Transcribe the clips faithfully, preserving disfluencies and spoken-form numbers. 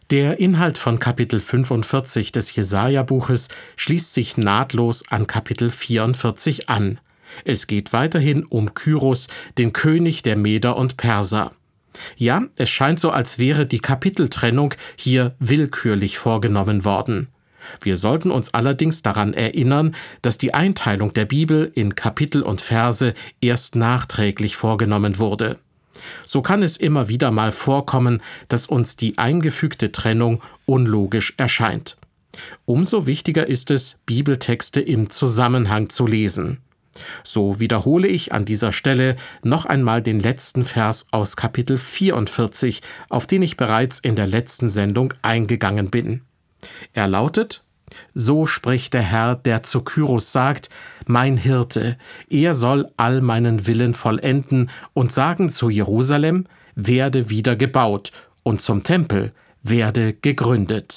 Der Inhalt von Kapitel fünfundvierzig des Jesaja-Buches schließt sich nahtlos an Kapitel vierundvierzig an. Es geht weiterhin um Kyros, den König der Meder und Perser. Ja, es scheint so, als wäre die Kapiteltrennung hier willkürlich vorgenommen worden. Wir sollten uns allerdings daran erinnern, dass die Einteilung der Bibel in Kapitel und Verse erst nachträglich vorgenommen wurde. So kann es immer wieder mal vorkommen, dass uns die eingefügte Trennung unlogisch erscheint. Umso wichtiger ist es, Bibeltexte im Zusammenhang zu lesen. So wiederhole ich an dieser Stelle noch einmal den letzten Vers aus Kapitel vierundvierzig, auf den ich bereits in der letzten Sendung eingegangen bin. Er lautet: So spricht der Herr, der zu Kyros sagt: Mein Hirte, er soll all meinen Willen vollenden und sagen zu Jerusalem: Werde wieder gebaut, und zum Tempel: Werde gegründet.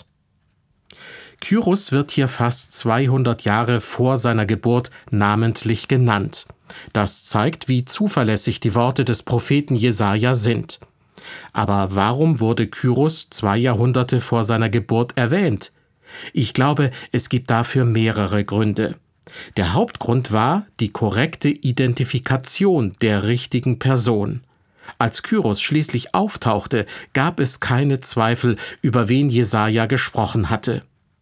Kyros wird hier fast zweihundert Jahre vor seiner Geburt namentlich genannt. Das zeigt, wie zuverlässig die Worte des Propheten Jesaja sind. Aber warum wurde Kyros zwei Jahrhunderte vor seiner Geburt erwähnt? Ich glaube, es gibt dafür mehrere Gründe. Der Hauptgrund war die korrekte Identifikation der richtigen Person. Als Kyros schließlich auftauchte, gab es keine Zweifel, über wen Jesaja gesprochen hatte.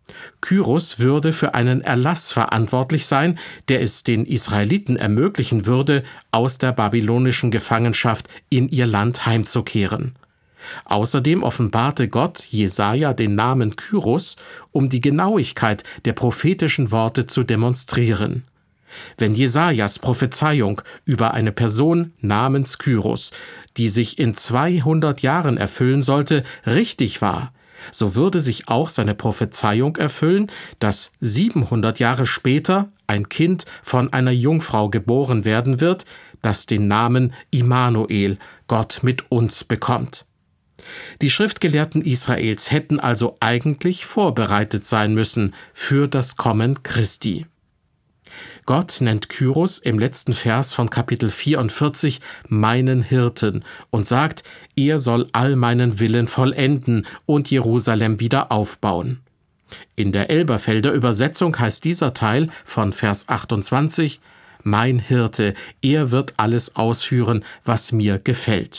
Kyros würde für einen Erlass verantwortlich sein, der es den Israeliten ermöglichen würde, aus der babylonischen Gefangenschaft in ihr Land heimzukehren. Außerdem offenbarte Gott Jesaja den Namen Kyros, um die Genauigkeit der prophetischen Worte zu demonstrieren. Wenn Jesajas Prophezeiung über eine Person namens Kyros, die sich in zweihundert Jahren erfüllen sollte, richtig war, so würde sich auch seine Prophezeiung erfüllen, dass siebenhundert Jahre später ein Kind von einer Jungfrau geboren werden wird, das den Namen Immanuel, Gott mit uns, bekommt. Die Schriftgelehrten Israels hätten also eigentlich vorbereitet sein müssen für das Kommen Christi. Gott nennt Kyros im letzten Vers von Kapitel vierundvierzig meinen Hirten und sagt, er soll all meinen Willen vollenden und Jerusalem wieder aufbauen. In der Elberfelder Übersetzung heißt dieser Teil von Vers achtundzwanzig, mein Hirte, er wird alles ausführen, was mir gefällt.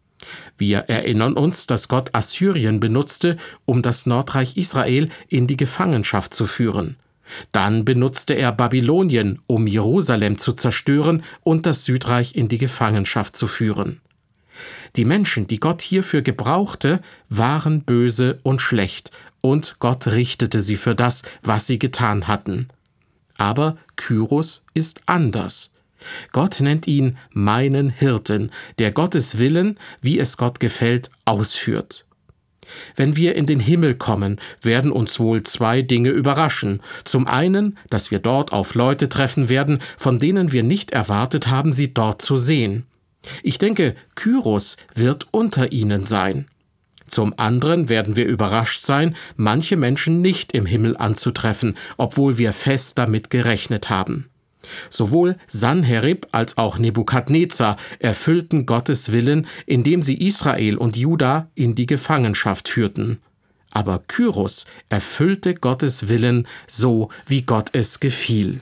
Wir erinnern uns, dass Gott Assyrien benutzte, um das Nordreich Israel in die Gefangenschaft zu führen. Dann benutzte er Babylonien, um Jerusalem zu zerstören und das Südreich in die Gefangenschaft zu führen. Die Menschen, die Gott hierfür gebrauchte, waren böse und schlecht, und Gott richtete sie für das, was sie getan hatten. Aber Kyros ist anders. Gott nennt ihn meinen Hirten, der Gottes Willen, wie es Gott gefällt, ausführt. Wenn wir in den Himmel kommen, werden uns wohl zwei Dinge überraschen. Zum einen, dass wir dort auf Leute treffen werden, von denen wir nicht erwartet haben, sie dort zu sehen. Ich denke, Kyros wird unter ihnen sein. Zum anderen werden wir überrascht sein, manche Menschen nicht im Himmel anzutreffen, obwohl wir fest damit gerechnet haben. Sowohl Sanherib als auch Nebukadnezar erfüllten Gottes Willen, indem sie Israel und Juda in die Gefangenschaft führten. Aber Kyros erfüllte Gottes Willen so, wie Gott es gefiel.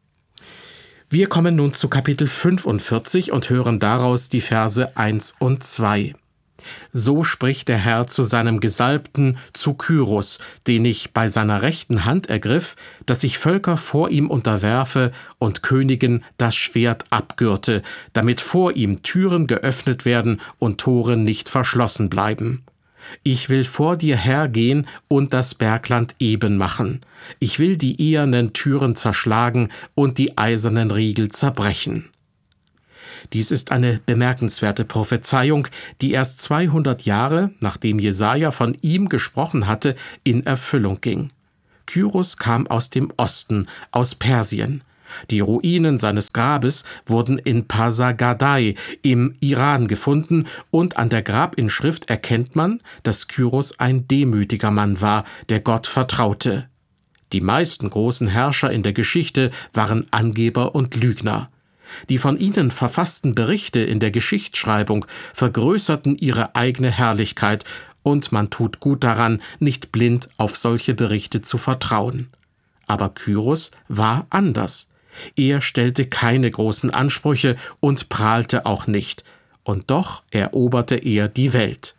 Wir kommen nun zu Kapitel fünfundvierzig und hören daraus die Verse eins und zwei. So spricht der Herr zu seinem Gesalbten, zu Kyros, den ich bei seiner rechten Hand ergriff, dass ich Völker vor ihm unterwerfe und Königen das Schwert abgürte, damit vor ihm Türen geöffnet werden und Tore nicht verschlossen bleiben. Ich will vor dir hergehen und das Bergland eben machen. Ich will die ehernen Türen zerschlagen und die eisernen Riegel zerbrechen. Dies ist eine bemerkenswerte Prophezeiung, die erst zweihundert Jahre, nachdem Jesaja von ihm gesprochen hatte, in Erfüllung ging. Kyros kam aus dem Osten, aus Persien. Die Ruinen seines Grabes wurden in Pasargadae im Iran gefunden und an der Grabinschrift erkennt man, dass Kyros ein demütiger Mann war, der Gott vertraute. Die meisten großen Herrscher in der Geschichte waren Angeber und Lügner. Die von ihnen verfassten Berichte in der Geschichtsschreibung vergrößerten ihre eigene Herrlichkeit und man tut gut daran, nicht blind auf solche Berichte zu vertrauen. Aber Kyros war anders. Er stellte keine großen Ansprüche und prahlte auch nicht, und doch eroberte er die Welt.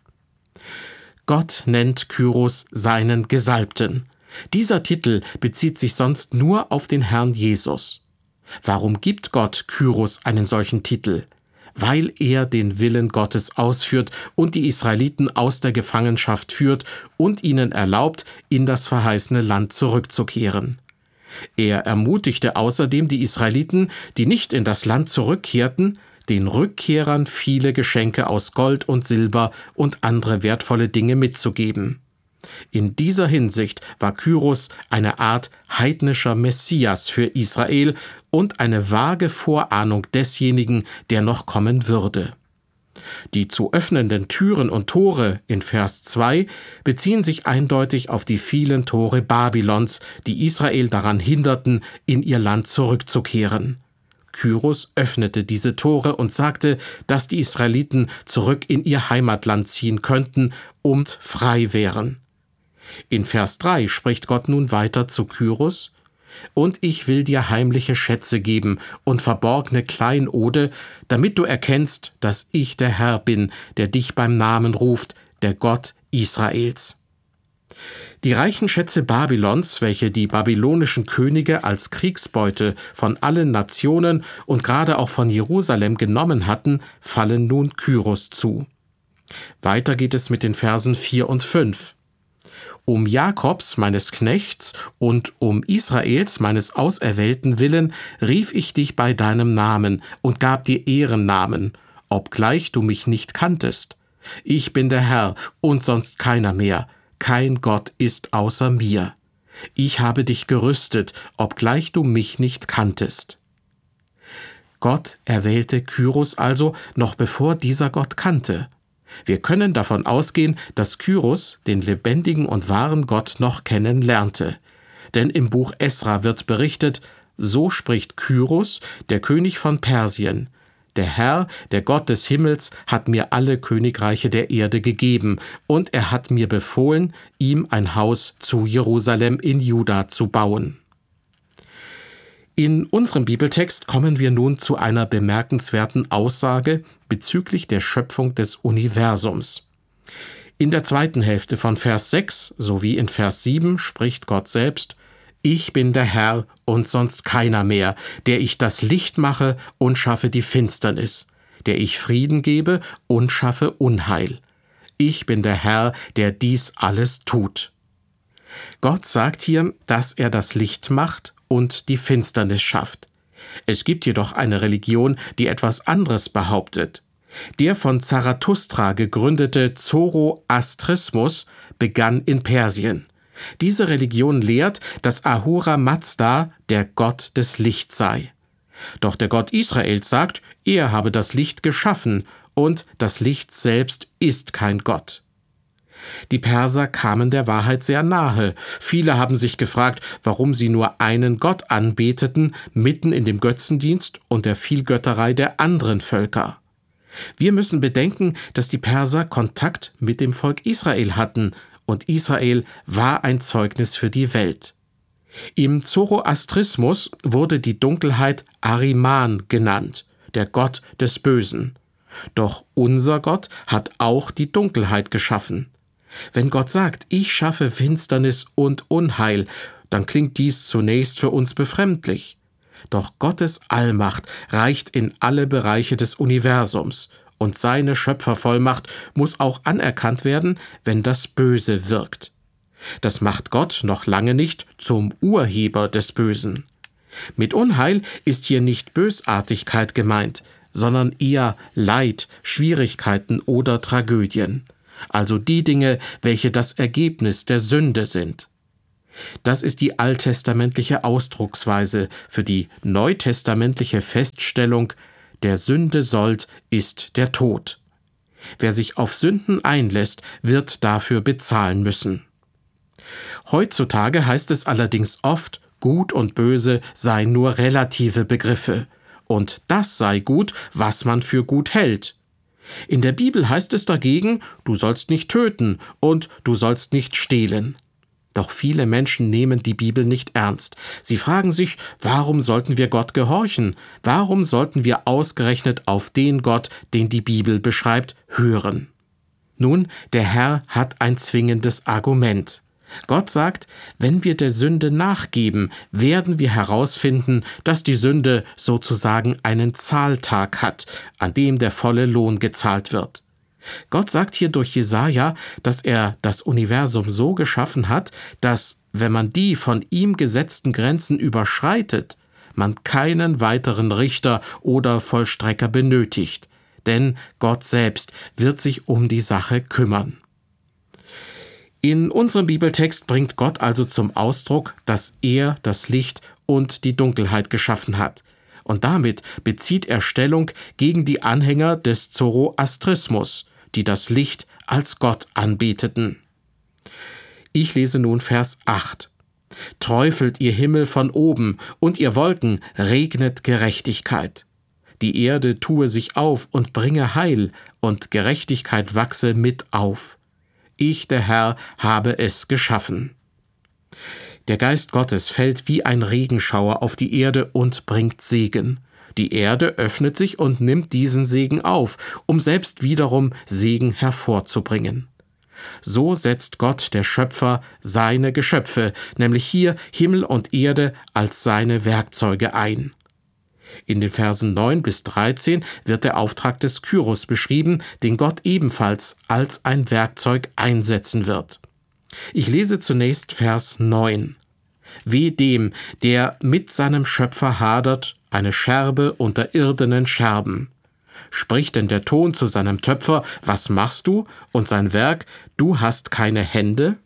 Gott nennt Kyros seinen Gesalbten. Dieser Titel bezieht sich sonst nur auf den Herrn Jesus. Warum gibt Gott Kyros einen solchen Titel? Weil er den Willen Gottes ausführt und die Israeliten aus der Gefangenschaft führt und ihnen erlaubt, in das verheißene Land zurückzukehren. Er ermutigte außerdem die Israeliten, die nicht in das Land zurückkehrten, den Rückkehrern viele Geschenke aus Gold und Silber und andere wertvolle Dinge mitzugeben. In dieser Hinsicht war Kyros eine Art heidnischer Messias für Israel und eine vage Vorahnung desjenigen, der noch kommen würde. Die zu öffnenden Türen und Tore in Vers zwei beziehen sich eindeutig auf die vielen Tore Babylons, die Israel daran hinderten, in ihr Land zurückzukehren. Kyros öffnete diese Tore und sagte, dass die Israeliten zurück in ihr Heimatland ziehen könnten und frei wären. In Vers drei spricht Gott nun weiter zu Kyros: »Und ich will dir heimliche Schätze geben und verborgene Kleinode, damit du erkennst, dass ich der Herr bin, der dich beim Namen ruft, der Gott Israels.« Die reichen Schätze Babylons, welche die babylonischen Könige als Kriegsbeute von allen Nationen und gerade auch von Jerusalem genommen hatten, fallen nun Kyros zu. Weiter geht es mit den Versen vier und fünf. »Um Jakobs, meines Knechts, und um Israels, meines Auserwählten willen, rief ich dich bei deinem Namen und gab dir Ehrennamen, obgleich du mich nicht kanntest. Ich bin der Herr und sonst keiner mehr. Kein Gott ist außer mir. Ich habe dich gerüstet, obgleich du mich nicht kanntest.« Gott erwählte Kyros also, noch bevor dieser Gott kannte. Wir können davon ausgehen, dass Kyros den lebendigen und wahren Gott noch kennenlernte. Denn im Buch Esra wird berichtet: »So spricht Kyros, der König von Persien: Der Herr, der Gott des Himmels, hat mir alle Königreiche der Erde gegeben, und er hat mir befohlen, ihm ein Haus zu Jerusalem in Juda zu bauen.« In unserem Bibeltext kommen wir nun zu einer bemerkenswerten Aussage bezüglich der Schöpfung des Universums. In der zweiten Hälfte von Vers sechs sowie in Vers sieben spricht Gott selbst: »Ich bin der Herr und sonst keiner mehr, der ich das Licht mache und schaffe die Finsternis, der ich Frieden gebe und schaffe Unheil. Ich bin der Herr, der dies alles tut.« Gott sagt hier, dass er das Licht macht und die Finsternis schafft. Es gibt jedoch eine Religion, die etwas anderes behauptet. Der von Zarathustra gegründete Zoroastrismus begann in Persien. Diese Religion lehrt, dass Ahura Mazda der Gott des Lichts sei. Doch der Gott Israels sagt, er habe das Licht geschaffen und das Licht selbst ist kein Gott. Die Perser kamen der Wahrheit sehr nahe. Viele haben sich gefragt, warum sie nur einen Gott anbeteten, mitten in dem Götzendienst und der Vielgötterei der anderen Völker. Wir müssen bedenken, dass die Perser Kontakt mit dem Volk Israel hatten, und Israel war ein Zeugnis für die Welt. Im Zoroastrismus wurde die Dunkelheit Ahriman genannt, der Gott des Bösen. Doch unser Gott hat auch die Dunkelheit geschaffen. Wenn Gott sagt, ich schaffe Finsternis und Unheil, dann klingt dies zunächst für uns befremdlich. Doch Gottes Allmacht reicht in alle Bereiche des Universums, und seine Schöpfervollmacht muss auch anerkannt werden, wenn das Böse wirkt. Das macht Gott noch lange nicht zum Urheber des Bösen. Mit Unheil ist hier nicht Bösartigkeit gemeint, sondern eher Leid, Schwierigkeiten oder Tragödien. Also die Dinge, welche das Ergebnis der Sünde sind. Das ist die alttestamentliche Ausdrucksweise für die neutestamentliche Feststellung: Der Sünde Sold ist der Tod. Wer sich auf Sünden einlässt, wird dafür bezahlen müssen. Heutzutage heißt es allerdings oft, Gut und Böse seien nur relative Begriffe. Und das sei gut, was man für gut hält. In der Bibel heißt es dagegen, du sollst nicht töten und du sollst nicht stehlen. Doch viele Menschen nehmen die Bibel nicht ernst. Sie fragen sich, warum sollten wir Gott gehorchen? Warum sollten wir ausgerechnet auf den Gott, den die Bibel beschreibt, hören? Nun, der Herr hat ein zwingendes Argument. Gott sagt, wenn wir der Sünde nachgeben, werden wir herausfinden, dass die Sünde sozusagen einen Zahltag hat, an dem der volle Lohn gezahlt wird. Gott sagt hier durch Jesaja, dass er das Universum so geschaffen hat, dass, wenn man die von ihm gesetzten Grenzen überschreitet, man keinen weiteren Richter oder Vollstrecker benötigt, denn Gott selbst wird sich um die Sache kümmern. In unserem Bibeltext bringt Gott also zum Ausdruck, dass er das Licht und die Dunkelheit geschaffen hat. Und damit bezieht er Stellung gegen die Anhänger des Zoroastrismus, die das Licht als Gott anbeteten. Ich lese nun Vers acht. Träufelt ihr Himmel von oben, und ihr Wolken regnet Gerechtigkeit. Die Erde tue sich auf und bringe Heil, und Gerechtigkeit wachse mit auf. Ich, der Herr, habe es geschaffen. Der Geist Gottes fällt wie ein Regenschauer auf die Erde und bringt Segen. Die Erde öffnet sich und nimmt diesen Segen auf, um selbst wiederum Segen hervorzubringen. So setzt Gott, der Schöpfer, seine Geschöpfe, nämlich hier Himmel und Erde, als seine Werkzeuge ein. In den Versen neun bis dreizehn wird der Auftrag des Kyros beschrieben, den Gott ebenfalls als ein Werkzeug einsetzen wird. Ich lese zunächst Vers neun. Weh dem, der mit seinem Schöpfer hadert, eine Scherbe unter irdenen Scherben. Spricht denn der Ton zu seinem Töpfer, was machst du? Und sein Werk, du hast keine Hände?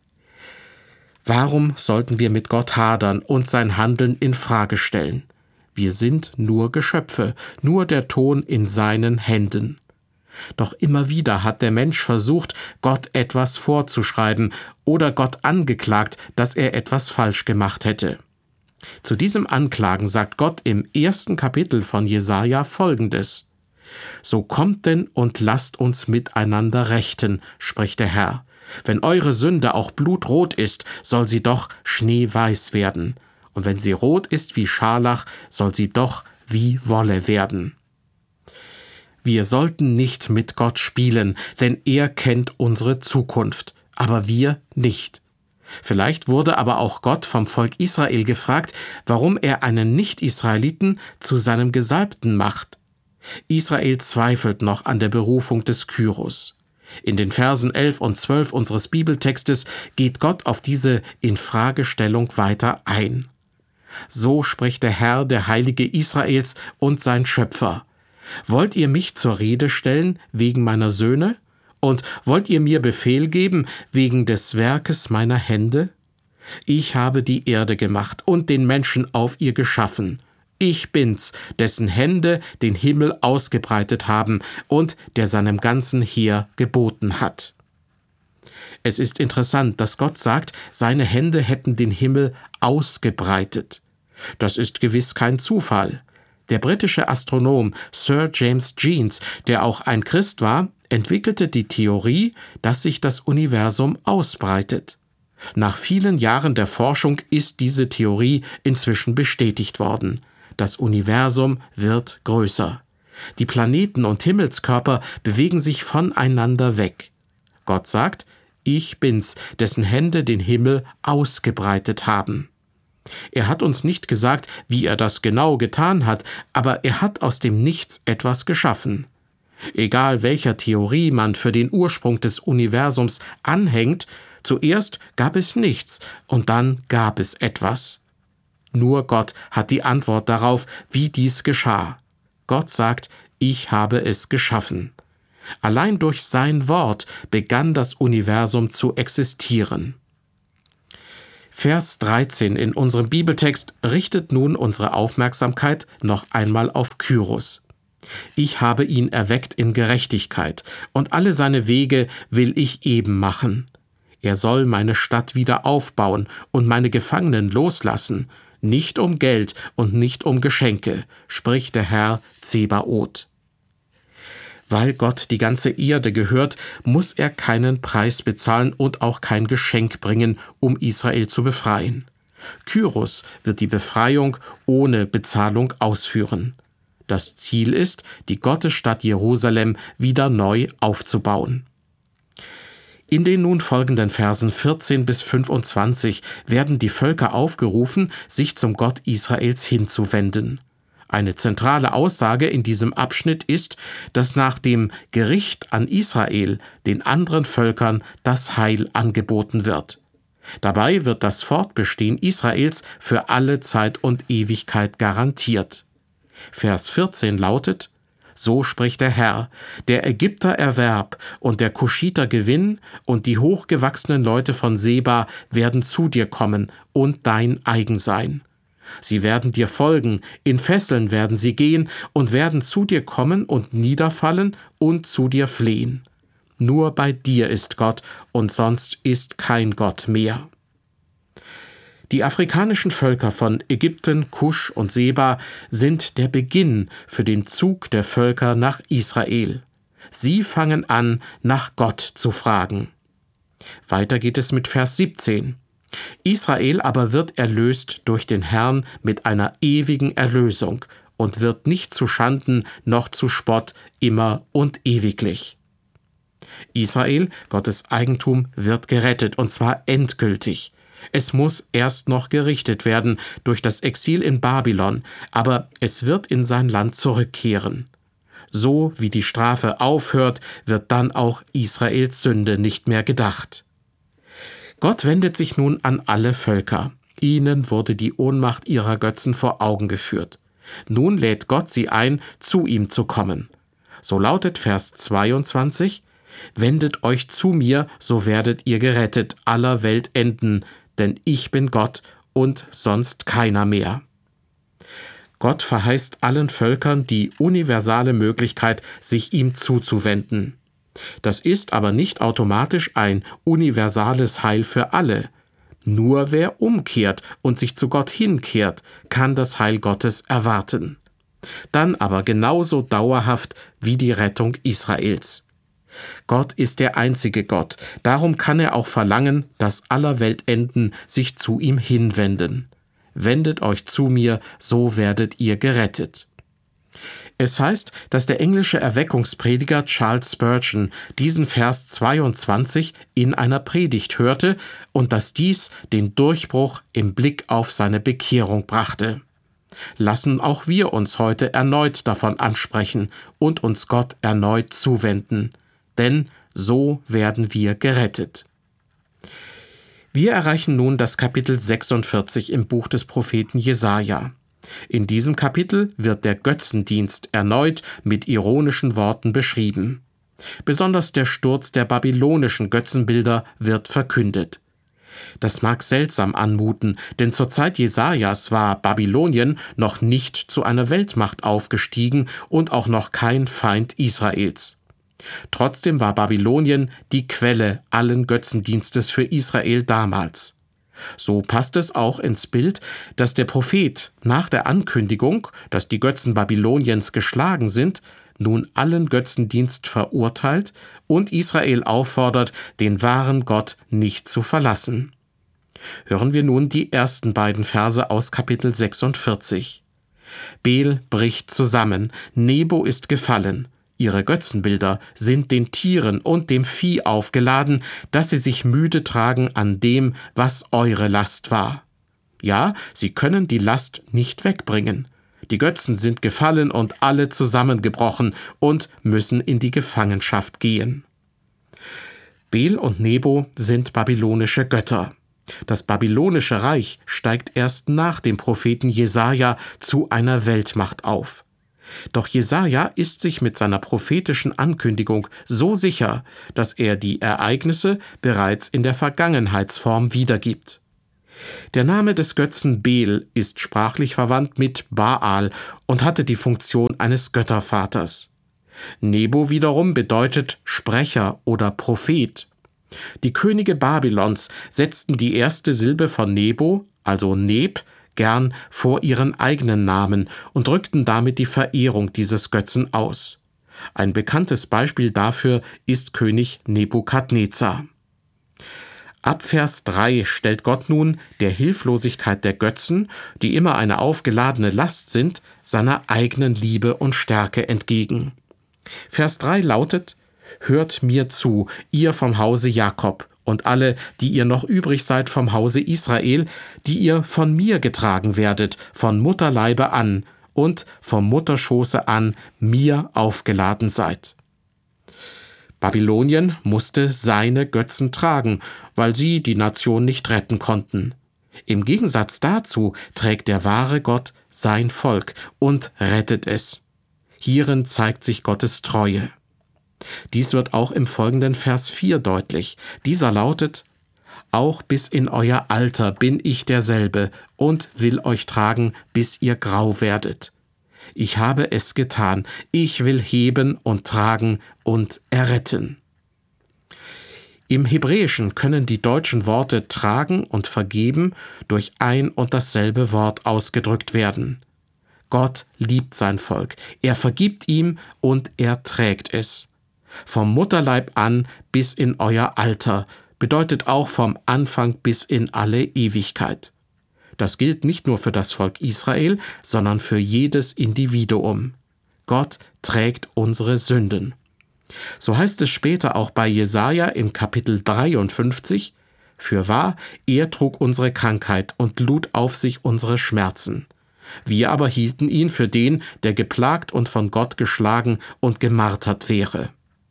Warum sollten wir mit Gott hadern und sein Handeln in Frage stellen? Wir sind nur Geschöpfe, nur der Ton in seinen Händen. Doch immer wieder hat der Mensch versucht, Gott etwas vorzuschreiben oder Gott angeklagt, dass er etwas falsch gemacht hätte. Zu diesem Anklagen sagt Gott im ersten Kapitel von Jesaja Folgendes: So kommt denn und lasst uns miteinander rechten, spricht der Herr. Wenn eure Sünde auch blutrot ist, soll sie doch schneeweiß werden. Und wenn sie rot ist wie Scharlach, soll sie doch wie Wolle werden. Wir sollten nicht mit Gott spielen, denn er kennt unsere Zukunft, aber wir nicht. Vielleicht wurde aber auch Gott vom Volk Israel gefragt, warum er einen Nicht-Israeliten zu seinem Gesalbten macht. Israel zweifelt noch an der Berufung des Kyros. In den Versen elf und zwölf unseres Bibeltextes geht Gott auf diese Infragestellung weiter ein. So spricht der Herr, der Heilige Israels und sein Schöpfer. Wollt ihr mich zur Rede stellen wegen meiner Söhne? Und wollt ihr mir Befehl geben wegen des Werkes meiner Hände? Ich habe die Erde gemacht und den Menschen auf ihr geschaffen. Ich bin's, dessen Hände den Himmel ausgebreitet haben und der seinem ganzen Heer geboten hat. Es ist interessant, dass Gott sagt, seine Hände hätten den Himmel ausgebreitet. Das ist gewiss kein Zufall. Der britische Astronom Sir James Jeans, der auch ein Christ war, entwickelte die Theorie, dass sich das Universum ausbreitet. Nach vielen Jahren der Forschung ist diese Theorie inzwischen bestätigt worden. Das Universum wird größer. Die Planeten und Himmelskörper bewegen sich voneinander weg. Gott sagt, ich bin's, dessen Hände den Himmel ausgebreitet haben. Er hat uns nicht gesagt, wie er das genau getan hat, aber er hat aus dem Nichts etwas geschaffen. Egal welcher Theorie man für den Ursprung des Universums anhängt, zuerst gab es nichts und dann gab es etwas. Nur Gott hat die Antwort darauf, wie dies geschah. Gott sagt, ich habe es geschaffen. Allein durch sein Wort begann das Universum zu existieren. Vers dreizehn in unserem Bibeltext richtet nun unsere Aufmerksamkeit noch einmal auf Kyros. Ich habe ihn erweckt in Gerechtigkeit, und alle seine Wege will ich eben machen. Er soll meine Stadt wieder aufbauen und meine Gefangenen loslassen, nicht um Geld und nicht um Geschenke, spricht der Herr Zebaoth. Weil Gott die ganze Erde gehört, muss er keinen Preis bezahlen und auch kein Geschenk bringen, um Israel zu befreien. Kyros wird die Befreiung ohne Bezahlung ausführen. Das Ziel ist, die Gottesstadt Jerusalem wieder neu aufzubauen. In den nun folgenden Versen vierzehn bis fünfundzwanzig werden die Völker aufgerufen, sich zum Gott Israels hinzuwenden. Eine zentrale Aussage in diesem Abschnitt ist, dass nach dem Gericht an Israel den anderen Völkern das Heil angeboten wird. Dabei wird das Fortbestehen Israels für alle Zeit und Ewigkeit garantiert. Vers vierzehn lautet: So spricht der Herr, der Ägypter Erwerb und der Kuschiter Gewinn und die hochgewachsenen Leute von Seba werden zu dir kommen und dein eigen sein. Sie werden dir folgen, in Fesseln werden sie gehen und werden zu dir kommen und niederfallen und zu dir flehen. Nur bei dir ist Gott und sonst ist kein Gott mehr. Die afrikanischen Völker von Ägypten, Kusch und Seba sind der Beginn für den Zug der Völker nach Israel. Sie fangen an, nach Gott zu fragen. Weiter geht es mit Vers siebzehn. Israel aber wird erlöst durch den Herrn mit einer ewigen Erlösung und wird nicht zu Schanden noch zu Spott immer und ewiglich. Israel, Gottes Eigentum, wird gerettet, und zwar endgültig. Es muss erst noch gerichtet werden durch das Exil in Babylon, aber es wird in sein Land zurückkehren. So wie die Strafe aufhört, wird dann auch Israels Sünde nicht mehr gedacht. Gott wendet sich nun an alle Völker. Ihnen wurde die Ohnmacht ihrer Götzen vor Augen geführt. Nun lädt Gott sie ein, zu ihm zu kommen. So lautet Vers zweiundzwanzig: Wendet euch zu mir, so werdet ihr gerettet aller Weltenden, denn ich bin Gott und sonst keiner mehr. Gott verheißt allen Völkern die universale Möglichkeit, sich ihm zuzuwenden. Das ist aber nicht automatisch ein universales Heil für alle. Nur wer umkehrt und sich zu Gott hinkehrt, kann das Heil Gottes erwarten. Dann aber genauso dauerhaft wie die Rettung Israels. Gott ist der einzige Gott, darum kann er auch verlangen, dass aller Weltenden sich zu ihm hinwenden. Wendet euch zu mir, so werdet ihr gerettet. Es heißt, dass der englische Erweckungsprediger Charles Spurgeon diesen Vers zweiundzwanzig in einer Predigt hörte und dass dies den Durchbruch im Blick auf seine Bekehrung brachte. Lassen auch wir uns heute erneut davon ansprechen und uns Gott erneut zuwenden, denn so werden wir gerettet. Wir erreichen nun das Kapitel sechsundvierzig im Buch des Propheten Jesaja. In diesem Kapitel wird der Götzendienst erneut mit ironischen Worten beschrieben. Besonders der Sturz der babylonischen Götzenbilder wird verkündet. Das mag seltsam anmuten, denn zur Zeit Jesajas war Babylonien noch nicht zu einer Weltmacht aufgestiegen und auch noch kein Feind Israels. Trotzdem war Babylonien die Quelle allen Götzendienstes für Israel damals. So passt es auch ins Bild, dass der Prophet nach der Ankündigung, dass die Götzen Babyloniens geschlagen sind, nun allen Götzendienst verurteilt und Israel auffordert, den wahren Gott nicht zu verlassen. Hören wir nun die ersten beiden Verse aus Kapitel sechsundvierzig. Bel bricht zusammen, Nebo ist gefallen. Ihre Götzenbilder sind den Tieren und dem Vieh aufgeladen, dass sie sich müde tragen an dem, was eure Last war. Ja, sie können die Last nicht wegbringen. Die Götzen sind gefallen und alle zusammengebrochen und müssen in die Gefangenschaft gehen. Bel und Nebo sind babylonische Götter. Das babylonische Reich steigt erst nach dem Propheten Jesaja zu einer Weltmacht auf. Doch Jesaja ist sich mit seiner prophetischen Ankündigung so sicher, dass er die Ereignisse bereits in der Vergangenheitsform wiedergibt. Der Name des Götzen Bel ist sprachlich verwandt mit Baal und hatte die Funktion eines Göttervaters. Nebo wiederum bedeutet Sprecher oder Prophet. Die Könige Babylons setzten die erste Silbe von Nebo, also Neb, gern vor ihren eigenen Namen und drückten damit die Verehrung dieses Götzen aus. Ein bekanntes Beispiel dafür ist König Nebukadnezar. Ab Vers drei stellt Gott nun der Hilflosigkeit der Götzen, die immer eine aufgeladene Last sind, seiner eigenen Liebe und Stärke entgegen. Vers drei lautet: Hört mir zu, ihr vom Hause Jakob, und alle, die ihr noch übrig seid vom Hause Israel, die ihr von mir getragen werdet, von Mutterleibe an und vom Mutterschoße an mir aufgeladen seid. Babylonien musste seine Götzen tragen, weil sie die Nation nicht retten konnten. Im Gegensatz dazu trägt der wahre Gott sein Volk und rettet es. Hierin zeigt sich Gottes Treue. Dies wird auch im folgenden Vers vier deutlich. Dieser lautet: Auch bis in euer Alter bin ich derselbe und will euch tragen, bis ihr grau werdet. Ich habe es getan, ich will heben und tragen und erretten. Im Hebräischen können die deutschen Worte tragen und vergeben durch ein und dasselbe Wort ausgedrückt werden. Gott liebt sein Volk, er vergibt ihm und er trägt es. Vom Mutterleib an bis in euer Alter bedeutet auch vom Anfang bis in alle Ewigkeit. Das gilt nicht nur für das Volk Israel, sondern für jedes Individuum. Gott trägt unsere Sünden. So heißt es später auch bei Jesaja im Kapitel dreiundfünfzig: Fürwahr, er trug unsere Krankheit und lud auf sich unsere Schmerzen. Wir aber hielten ihn für den, der geplagt und von Gott geschlagen und gemartert wäre.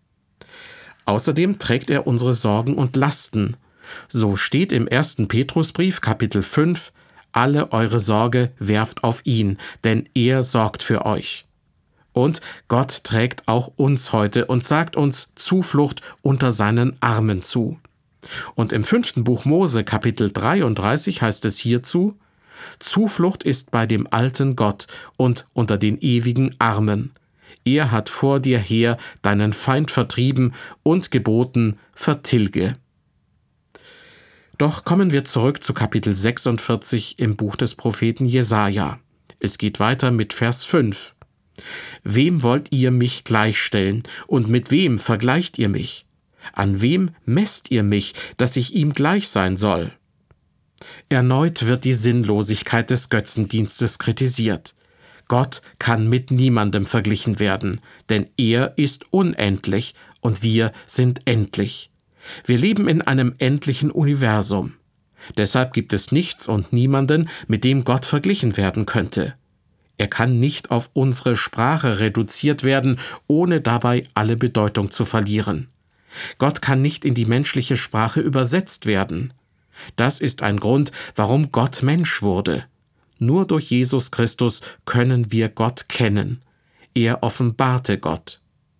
Außerdem trägt er unsere Sorgen und Lasten. So steht im ersten Petrusbrief, Kapitel fünf: Alle eure Sorge werft auf ihn, denn er sorgt für euch. Und Gott trägt auch uns heute und sagt uns Zuflucht unter seinen Armen zu. Und im fünften Buch Mose, Kapitel dreiunddreißig, heißt es hierzu: Zuflucht ist bei dem alten Gott und unter den ewigen Armen. Er hat vor dir her deinen Feind vertrieben und geboten, vertilge. Doch kommen wir zurück zu Kapitel sechsundvierzig im Buch des Propheten Jesaja. Es geht weiter mit Vers fünf. Wem wollt ihr mich gleichstellen und mit wem vergleicht ihr mich? An wem messt ihr mich, dass ich ihm gleich sein soll? Erneut wird die Sinnlosigkeit des Götzendienstes kritisiert. Gott kann mit niemandem verglichen werden, denn er ist unendlich und wir sind endlich. Wir leben in einem endlichen Universum. Deshalb gibt es nichts und niemanden, mit dem Gott verglichen werden könnte. Er kann nicht auf unsere Sprache reduziert werden, ohne dabei alle Bedeutung zu verlieren. Gott kann nicht in die menschliche Sprache übersetzt werden. Das ist ein Grund, warum Gott Mensch wurde. Nur durch Jesus Christus können wir Gott kennen. Er offenbarte Gott.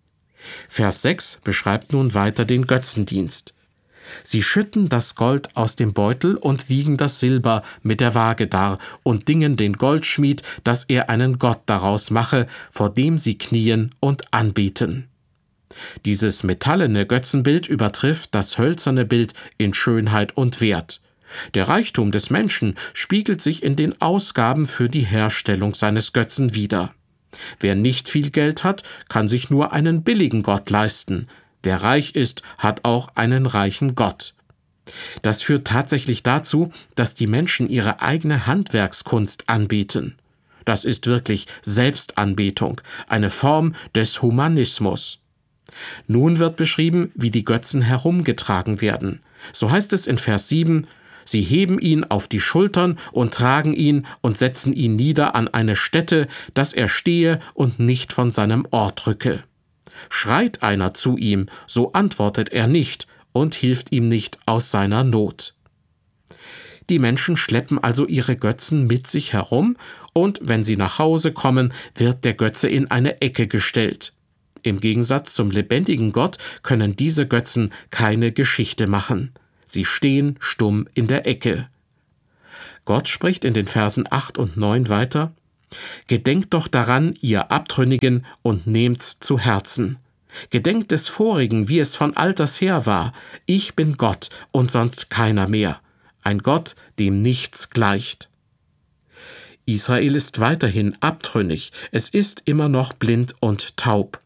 Vers sechs beschreibt nun weiter den Götzendienst. Sie schütten das Gold aus dem Beutel und wiegen das Silber mit der Waage dar und dingen den Goldschmied, dass er einen Gott daraus mache, vor dem sie knien und anbeten. Dieses metallene Götzenbild übertrifft das hölzerne Bild in Schönheit und Wert. Der Reichtum des Menschen spiegelt sich in den Ausgaben für die Herstellung seines Götzen wider. Wer nicht viel Geld hat, kann sich nur einen billigen Gott leisten. Wer reich ist, hat auch einen reichen Gott. Das führt tatsächlich dazu, dass die Menschen ihre eigene Handwerkskunst anbeten. Das ist wirklich Selbstanbetung, eine Form des Humanismus. Nun wird beschrieben, wie die Götzen herumgetragen werden. So heißt es in Vers sieben: Sie heben ihn auf die Schultern und tragen ihn und setzen ihn nieder an eine Stätte, dass er stehe und nicht von seinem Ort rücke. Schreit einer zu ihm, so antwortet er nicht und hilft ihm nicht aus seiner Not. Die Menschen schleppen also ihre Götzen mit sich herum, und wenn sie nach Hause kommen, wird der Götze in eine Ecke gestellt. Im Gegensatz zum lebendigen Gott können diese Götzen keine Geschichte machen. Sie stehen stumm in der Ecke. Gott spricht in den Versen acht und neun weiter: Gedenkt doch daran, ihr Abtrünnigen, und nehmt's zu Herzen. Gedenkt des Vorigen, wie es von alters her war. Ich bin Gott und sonst keiner mehr. Ein Gott, dem nichts gleicht. Israel ist weiterhin abtrünnig. Es ist immer noch blind und taub.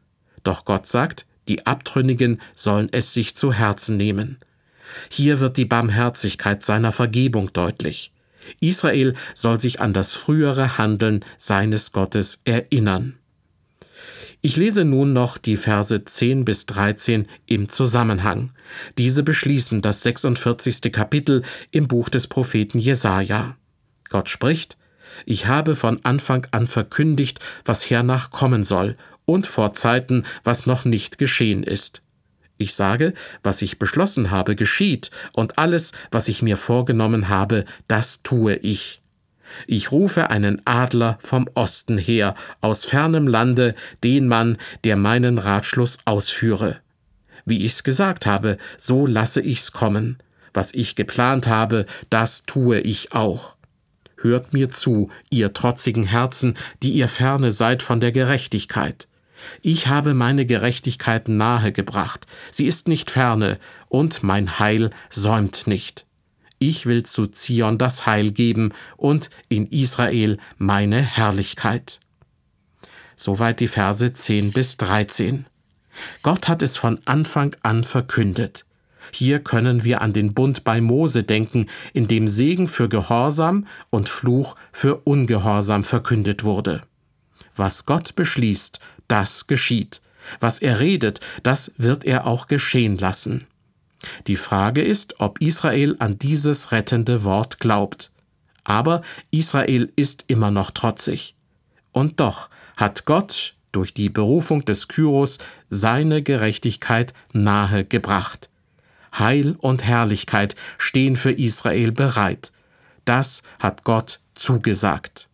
Doch Gott sagt, die Abtrünnigen sollen es sich zu Herzen nehmen. Hier wird die Barmherzigkeit seiner Vergebung deutlich. Israel soll sich an das frühere Handeln seines Gottes erinnern. Ich lese nun noch die Verse zehn bis dreizehn im Zusammenhang. Diese beschließen das sechsundvierzigste Kapitel im Buch des Propheten Jesaja. Gott spricht: Ich habe von Anfang an verkündigt, was hernach kommen soll, und vor Zeiten, was noch nicht geschehen ist. Ich sage, was ich beschlossen habe, geschieht, und alles, was ich mir vorgenommen habe, das tue ich. Ich rufe einen Adler vom Osten her, aus fernem Lande, den Mann, der meinen Ratschluss ausführe. Wie ich's gesagt habe, so lasse ich's kommen. Was ich geplant habe, das tue ich auch. Hört mir zu, ihr trotzigen Herzen, die ihr ferne seid von der Gerechtigkeit. Ich habe meine Gerechtigkeit nahe gebracht, sie ist nicht ferne, und mein Heil säumt nicht. Ich will zu Zion das Heil geben und in Israel meine Herrlichkeit. Soweit die Verse zehn bis dreizehn. Gott hat es von Anfang an verkündet. Hier können wir an den Bund bei Mose denken, in dem Segen für Gehorsam und Fluch für Ungehorsam verkündet wurde. Was Gott beschließt, das geschieht. Was er redet, das wird er auch geschehen lassen. Die Frage ist, ob Israel an dieses rettende Wort glaubt. Aber Israel ist immer noch trotzig. Und doch hat Gott durch die Berufung des Kyros seine Gerechtigkeit nahe gebracht. Heil und Herrlichkeit stehen für Israel bereit. Das hat Gott zugesagt.